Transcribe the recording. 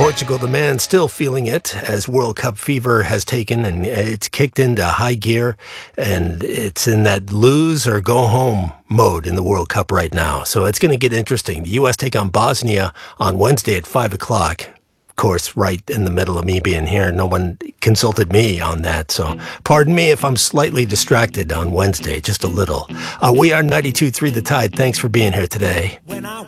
Portugal, the man still feeling it as World Cup fever has taken and it's kicked into high gear, and it's in that lose or go home mode in the World Cup right now. So it's going to get interesting. The U.S. take on Bosnia on Wednesday at 5 o'clock. Of course, right in the middle of me being here. No one consulted me on that. So pardon me if I'm slightly distracted on Wednesday, just a little. We are 92.3 The Tide. Thanks for being here today.